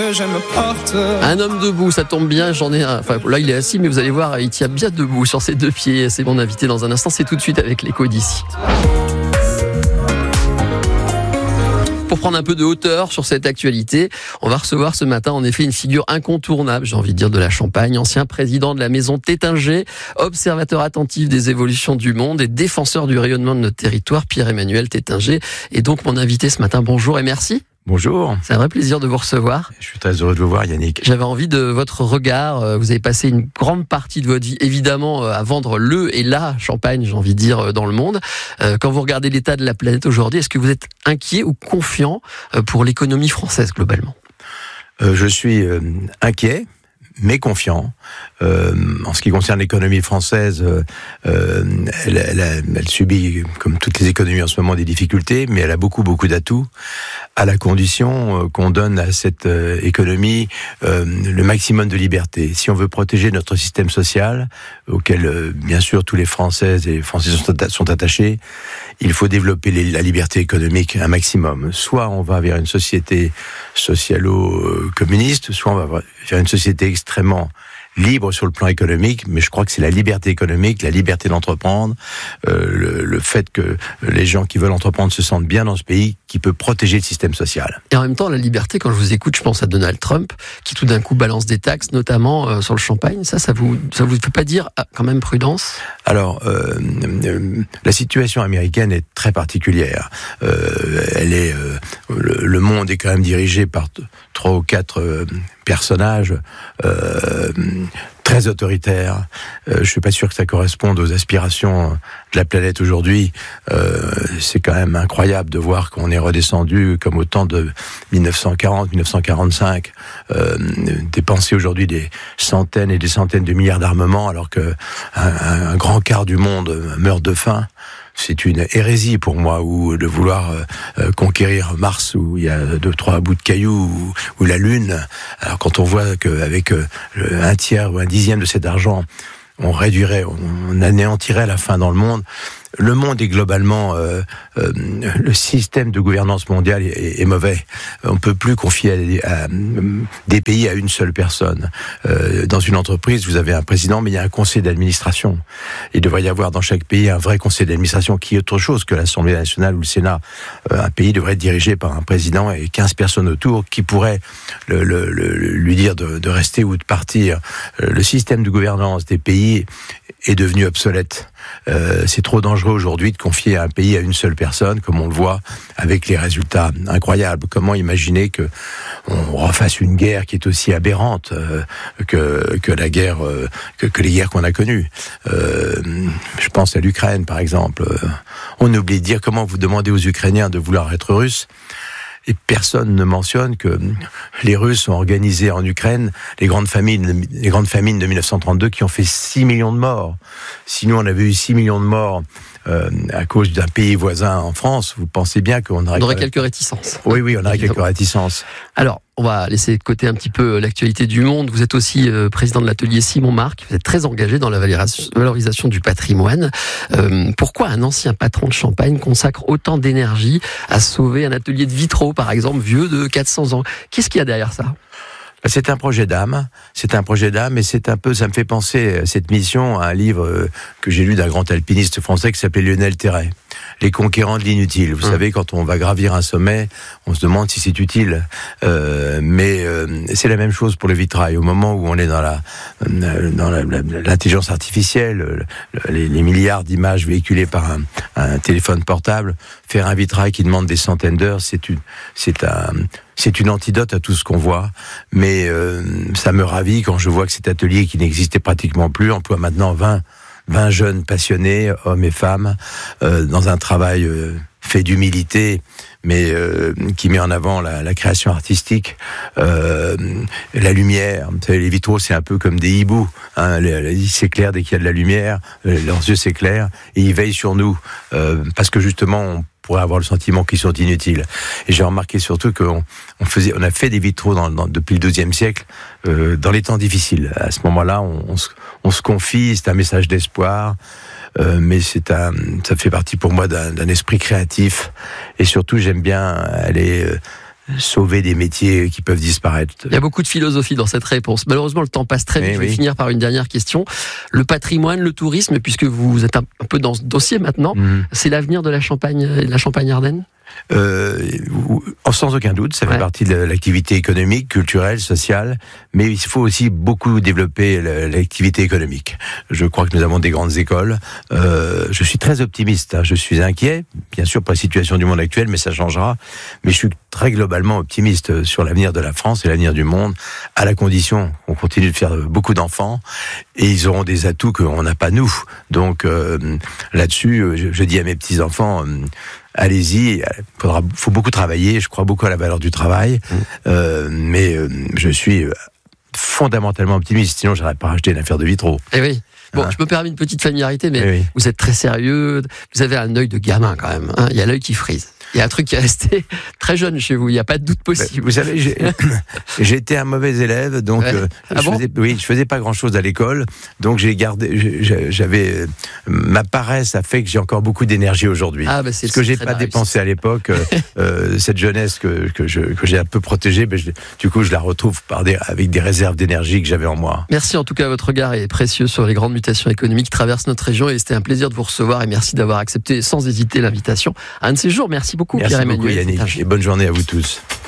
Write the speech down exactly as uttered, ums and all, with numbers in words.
Je me porte. Un homme debout, ça tombe bien, j'en ai un. Enfin, là, il est assis, mais vous allez voir, il tient bien debout sur ses deux pieds. C'est mon invité dans un instant, c'est tout de suite avec l'écho d'ici. Pour prendre un peu de hauteur sur cette actualité, on va recevoir ce matin en effet une figure incontournable, j'ai envie de dire, de la Champagne, ancien président de la maison Tétinger, observateur attentif des évolutions du monde et défenseur du rayonnement de notre territoire, Pierre-Emmanuel Tétinger. Et donc mon invité ce matin, bonjour et merci. Bonjour. C'est un vrai plaisir de vous recevoir. Je suis très heureux de vous voir, Yannick. J'avais envie de votre regard. Vous avez passé une grande partie de votre vie, évidemment, à vendre le et la Champagne, j'ai envie de dire, dans le monde. Quand vous regardez l'état de la planète aujourd'hui, est-ce que vous êtes inquiet ou confiant pour l'économie française, globalement ? euh, Je suis euh, inquiet, mais confiant. Euh, en ce qui concerne l'économie française, euh, elle, elle, elle subit, comme toutes les économies en ce moment, des difficultés, mais elle a beaucoup, beaucoup d'atouts, à la condition euh, qu'on donne à cette euh, économie euh, le maximum de liberté. Si on veut protéger notre système social, auquel, euh, bien sûr, tous les Françaises et les Français sont, sont attachés, il faut développer les, la liberté économique un maximum. Soit on va vers une société socialo-communiste, soit on va vers une société extrêmement libre sur le plan économique, mais je crois que c'est la liberté économique, la liberté d'entreprendre, euh, le, le fait que les gens qui veulent entreprendre se sentent bien dans ce pays, qui peut protéger le système social. Et en même temps, la liberté, quand je vous écoute, je pense à Donald Trump, qui tout d'un coup balance des taxes, notamment euh, sur le champagne. Ça, ça vous, ça vous fait pas dire, ah, quand même, prudence ? Alors, euh, euh, la situation américaine est très particulière. Euh, elle est, euh, le, le monde est quand même dirigé par t- trois ou quatre euh, personnages euh, très autoritaires. Euh, je suis pas sûr que ça corresponde aux aspirations de la planète aujourd'hui. Euh, c'est quand même incroyable de voir qu'on est redescendu comme au temps de dix-neuf cent quarante, dix-neuf cent quarante-cinq, euh, dépenser aujourd'hui des centaines et des centaines de milliards d'armements alors que un, un grand quart du monde meurt de faim. C'est une hérésie pour moi, ou de vouloir euh, conquérir Mars, où il y a deux, trois bouts de cailloux, ou, ou la Lune. Alors quand on voit qu'avec euh, un tiers ou un dixième de cet argent, on réduirait, on anéantirait la faim dans le monde. Le monde est globalement, euh, euh, le système de gouvernance mondiale est, est mauvais. On ne peut plus confier à, à, à des pays à une seule personne. Euh, dans une entreprise, vous avez un président, mais il y a un conseil d'administration. Il devrait y avoir dans chaque pays un vrai conseil d'administration qui est autre chose que l'Assemblée nationale ou le Sénat. Euh, un pays devrait être dirigé par un président et quinze personnes autour qui pourraient le, le, le, lui dire de, de rester ou de partir. Le système de gouvernance des pays est devenu obsolète. Euh, c'est trop dangereux aujourd'hui de confier un pays à une seule personne, comme on le voit avec les résultats incroyables. Comment imaginer que on refasse une guerre qui est aussi aberrante euh, que que la guerre euh, que, que les guerres qu'on a connues. Euh, je pense à l'Ukraine, par exemple. On oublie de dire comment vous demandez aux Ukrainiens de vouloir être russes. Et personne ne mentionne que les Russes ont organisé en Ukraine les grandes famines, les grandes famines de dix-neuf cent trente-deux qui ont fait six millions de morts. Sinon, on avait eu six millions de morts euh, à cause d'un pays voisin en France. Vous pensez bien qu'on aurait... On aurait quelques réticences. Oui, oui, on aurait quelques réticences. Alors, on va laisser de côté un petit peu l'actualité du monde. Vous êtes aussi euh, président de l'atelier Simon Marc. Vous êtes très engagé dans la valorisation du patrimoine. Euh, pourquoi un ancien patron de Champagne consacre autant d'énergie à sauver un atelier de vitraux, par exemple, vieux de quatre cents ans ? Qu'est-ce qu'il y a derrière ça ? C'est un projet d'âme, c'est un projet d'âme, et c'est un peu, ça me fait penser, cette mission, à un livre que j'ai lu d'un grand alpiniste français qui s'appelait Lionel Terray, Les conquérants de l'inutile. Vous mmh. savez, quand on va gravir un sommet, on se demande si c'est utile, euh, mais euh, c'est la même chose pour le vitrail. Au moment où on est dans la, dans la, la, l'intelligence artificielle, les, les milliards d'images véhiculées par un, un téléphone portable, faire un vitrail qui demande des centaines d'heures, c'est une, c'est un C'est une antidote à tout ce qu'on voit, mais euh, ça me ravit quand je vois que cet atelier qui n'existait pratiquement plus emploie maintenant vingt, vingt jeunes passionnés, hommes et femmes, euh, dans un travail euh, fait d'humilité, mais euh, qui met en avant la, la création artistique, euh, la lumière. Vous savez, les vitraux, c'est un peu comme des hiboux. Hein, ils s'éclairent dès qu'il y a de la lumière, leurs yeux s'éclairent, et ils veillent sur nous, euh, parce que justement, on pourrait avoir le sentiment qu'ils sont inutiles. Et j'ai remarqué surtout qu'on on faisait, on a fait des vitraux dans, dans, depuis le douzième siècle, euh, dans les temps difficiles. À ce moment-là, on, on, se, on se confie, c'est un message d'espoir, euh, mais c'est un, ça fait partie pour moi d'un, d'un esprit créatif. Et surtout, j'aime bien aller... Euh, sauver des métiers qui peuvent disparaître. Il y a beaucoup de philosophie dans cette réponse. Malheureusement, le temps passe très vite. Oui, je vais oui. finir par une dernière question. Le patrimoine, le tourisme, puisque vous êtes un peu dans ce dossier maintenant, mmh. c'est l'avenir de la Champagne, la Champagne-Ardenne ? Euh, sans aucun doute, ça fait ouais. partie de l'activité économique, culturelle, sociale, mais il faut aussi beaucoup développer l'activité économique. Je crois que nous avons des grandes écoles. Euh, je suis très optimiste, hein. Je suis inquiet, bien sûr, pour la situation du monde actuel, mais ça changera. Mais je suis très globalement optimiste sur l'avenir de la France et l'avenir du monde, à la condition qu'on continue de faire beaucoup d'enfants, et ils auront des atouts qu'on n'a pas nous. Donc euh, là-dessus, je, je dis à mes petits-enfants... Euh, allez-y, il faudra, faut beaucoup travailler, je crois beaucoup à la valeur du travail, mmh. euh, mais euh, je suis fondamentalement optimiste, sinon j'aurais pas racheté une affaire de vitraux. Eh oui. Bon, hein? Je me permets une petite familiarité, mais eh oui. vous êtes très sérieux, vous avez un œil de gamin quand même, hein. Il y a l'œil qui frise. Il y a un truc qui est resté très jeune chez vous, il n'y a pas de doute possible. Vous savez, j'ai, j'ai été un mauvais élève, donc ouais. euh, ah je bon faisais, oui, je faisais pas grand-chose à l'école, donc j'ai gardé, j'avais ma paresse a fait que j'ai encore beaucoup d'énergie aujourd'hui. Ah, bah c'est, ce que j'ai pas dépensé à l'époque, euh, euh, cette jeunesse que que, je, que j'ai un peu protégée, ben je, du coup je la retrouve par des, avec des réserves d'énergie que j'avais en moi. Merci en tout cas, votre regard est précieux sur les grandes mutations économiques qui traversent notre région, et c'était un plaisir de vous recevoir, et merci d'avoir accepté sans hésiter l'invitation. Un de ces jours, merci beaucoup. Merci Pierre beaucoup Yannick, et bonne journée à vous tous.